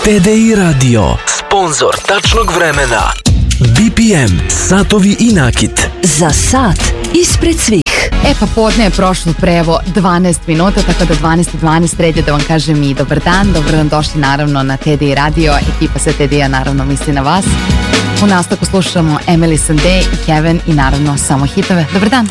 TDI Radio, sponzor tačnog vremena. BPM, satovi i nakit. Za sat ispred svih. Pa podne je prošlo pre evo 12 minuta, tako da 12:12 red je da vam kažem i dobar dan. Dobro nam došli naravno na TDI Radio. Ekipa sa TDI-a naravno misli na vas. U nastavku slušamo Emily Sandé i Heaven i naravno samo hitove. Dobar dan.